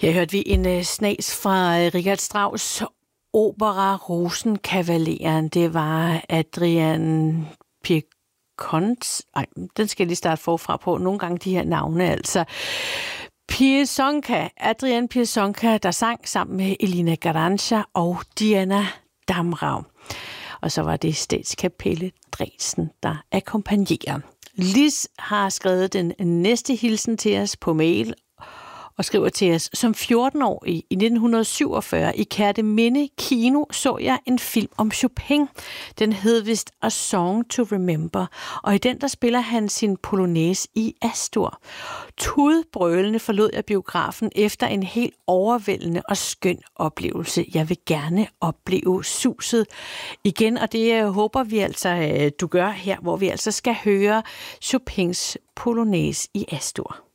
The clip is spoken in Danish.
Her hørte vi en snas fra Richard Strauss' opera Rosenkavaleren. Det var Adrian Piersonka. Ej, den skal jeg lige starte forfra på. Nogle gange de her navne, altså. Adrian Piersonka, der sang sammen med Elina Garanca og Diana Damrau. Og så var det Statskapellet Dresden, der akkompagnerer. Lis har skrevet den næste hilsen til os på mail og skriver til os: som 14-årig i 1947 i Kerteminde Kino så jeg en film om Chopin. Den hed vist A Song to Remember, og i den der spiller han sin polonaise i Astor. Tudbrølende forlod jeg biografen efter en helt overvældende og skøn oplevelse. Jeg vil gerne opleve suset igen, og det håber vi altså, du gør her, hvor vi altså skal høre Chopins polonaise i Astor.